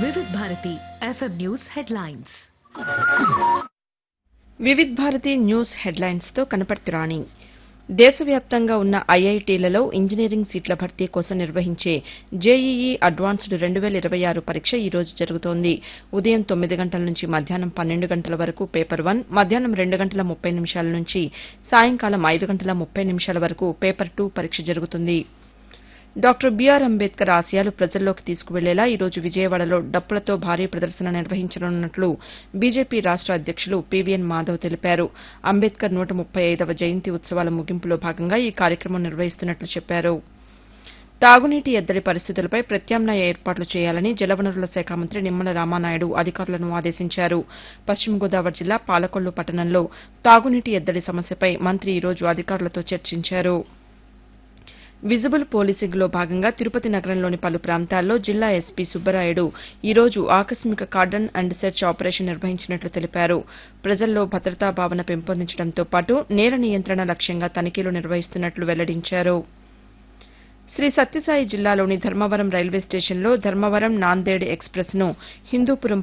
వివిధ Bharati FM news headlines. Vividh Bharati news హెడ్లైన్స్తో Kanaparthi రాణి. దేశవ్యాప్తంగా ఉన్న ఐఐటీలలో ఇంజనీరింగ్ సీట్ల భర్తీ కోసం నిర్వహించే జేఈఈ అడ్వాన్స్డ్ 2026 పరీక్ష ఈ రోజు జరుగుతోంది. ఉదయం 9 గంటల నుంచి మధ్యాహ్నం 12 గంటల వరకు పేపర్ 1, మధ్యాహ్నం 2 గంటల 30 నిమిషాల నుంచి సాయంకాలం 5 గంటల 30 నిమిషాల వరకు పేపర్ 2 పరీక్ష జరుగుతుంది. డాక్టర్ బీఆర్ అంబేద్కర్ ఆశయాలు ప్రజల్లోకి తీసుకువెళ్లేలా ఈ రోజు విజయవాడలో డప్పులతో భారీ ప్రదర్శన నిర్వహించనున్నట్లు బీజేపీ రాష్ట అధ్యక్షులు పీవీఎన్ మాధవ్ తెలిపారు. అంబేద్కర్ 135వ జయంతి ఉత్సవాల ముగింపులో భాగంగా ఈ కార్యక్రమం నిర్వహిస్తున్నట్లు చెప్పారు. తాగునీటి ఎద్దడి పరిస్థితులపై ప్రత్యామ్నాయ ఏర్పాట్లు చేయాలని జలవనరుల శాఖ మంత్రి నిమ్మల రామానాయుడు అధికారులను ఆదేశించారు. పశ్చిమ గోదావరి జిల్లా పాలకొల్లు పట్టణంలో తాగునీటి ఎద్దడి సమస్యపై మంత్రి ఈ రోజు అధికారులతో చర్చించారు. విజిబుల్ పోలీసింగ్లో భాగంగా తిరుపతి నగరంలోని పలు ప్రాంతాల్లో జిల్లా ఎస్పీ సుబ్బరాయుడు ఈ రోజు ఆకస్మిక కార్డన్ అండ్ సెర్చ్ ఆపరేషన్ నిర్వహించినట్లు తెలిపారు. ప్రజల్లో భద్రతా భావన పెంపొందించడంతో పాటు నేర నియంత్రణ లక్ష్యంగా తనిఖీలు నిర్వహిస్తున్నట్లు వెల్లడించారు. శ్రీ సత్యసాయి జిల్లాలోని ధర్మవరం రైల్వే స్టేషన్లో ధర్మవరం నాందేడ్ ఎక్స్ప్రెస్ను హిందూపురం